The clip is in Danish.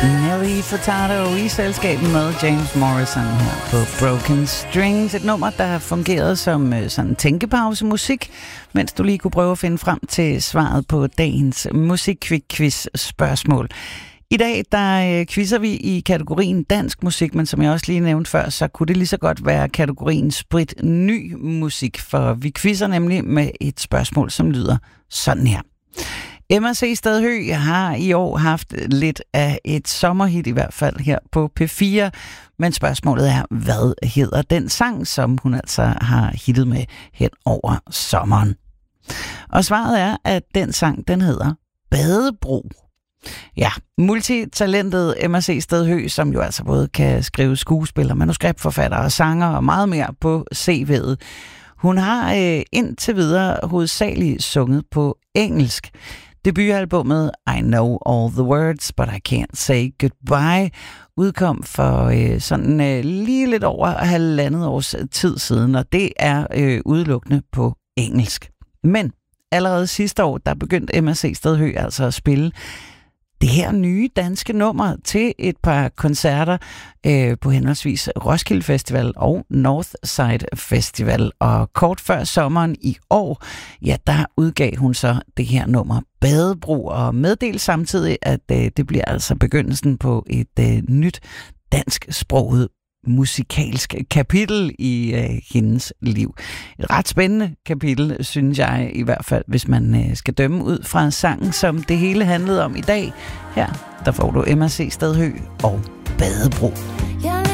Nelly Furtado i selskab med James Morrison her på Broken Strings. Et nummer, der har fungeret som sådan tænkepausemusik, mens du lige kunne prøve at finde frem til svaret på dagens musikquiz-spørgsmål. I dag, der quizzer vi i kategorien dansk musik, men som jeg også lige nævnte før, så kunne det lige så godt være kategorien sprit ny musik, for vi quizzer nemlig med et spørgsmål, som lyder sådan her. MRC Stadhøj har i år haft lidt af et sommerhit, i hvert fald her på P4, men spørgsmålet er, hvad hedder den sang, som hun altså har hittet med hen over sommeren? Og svaret er, at den sang, den hedder Badebro. Ja, multitalentet MRC Stadhøj, som jo altså både kan skrive skuespiller, manuskriptforfatter og sanger og meget mere på CV'et. Hun har indtil videre hovedsageligt sunget på engelsk. Debutalbummet I Know All the Words, But I Can't Say Goodbye udkom for lige lidt over 1,5 års tid siden, og det er udelukkende på engelsk. Men allerede sidste år, der begyndte MRC Stadhøj altså at spille det her nye danske nummer til et par koncerter på henholdsvis Roskilde Festival og Northside Festival. Og kort før sommeren i år, ja, der udgav hun så det her nummer Badebro og meddelte samtidig, at det bliver altså begyndelsen på et nyt dansksproget musikalsk kapitel i hendes liv. Et ret spændende kapitel, synes jeg i hvert fald, hvis man skal dømme ud fra sangen, som det hele handlede om i dag. Her, der får du MRC Stadhøj og Badebro. Jeg